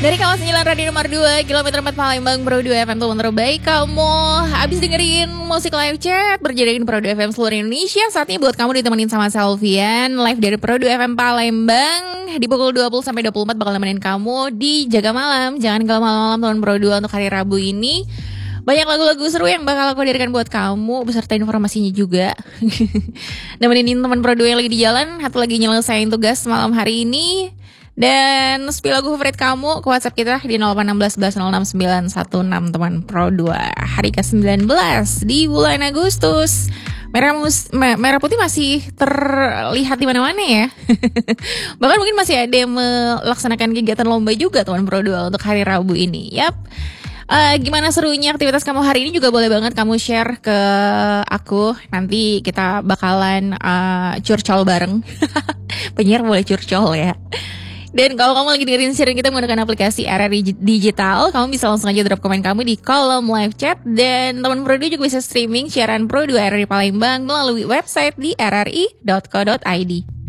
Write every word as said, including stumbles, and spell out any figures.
Dari kawasan Jalan Radio nomor dua, kilometer empat Palembang, Pro dua F M teman terbaik kamu. Habis dengerin musik live chat berjadikan Pro dua F M seluruh Indonesia. Saatnya buat kamu ditemenin sama Selvian live dari Pro dua F M Palembang. Di pukul dua puluh sampai dua puluh empat bakal nemenin kamu di Jaga Malam. Jangan kalau malam-malam teman Pro dua untuk hari Rabu ini. Banyak lagu-lagu seru yang bakal aku hadirkan buat kamu beserta informasinya juga. Nemenin teman Pro dua yang lagi di jalan atau lagi nyelesain tugas malam hari ini. Dan spill lagu favorit kamu ke WhatsApp kita di nol delapan satu enam satu nol enam sembilan satu enam teman Pro dua. Hari ke sembilan belas di bulan Agustus. Merah mus- merah putih masih terlihat di mana-mana ya. Bahkan mungkin masih ada yang melaksanakan kegiatan lomba juga teman Pro dua untuk hari Rabu ini. Yap. Uh, gimana serunya aktivitas kamu hari ini juga boleh banget kamu share ke aku. Nanti kita bakalan uh, curcol bareng. Penyiar boleh curcol ya. Dan kalau kamu lagi dengerin siaran kita menggunakan aplikasi R R I Digital, kamu bisa langsung aja drop komen kamu di kolom live chat. Dan teman Pro dua juga bisa streaming siaran Pro dua R R I Palembang melalui website di r r i dot co dot i d.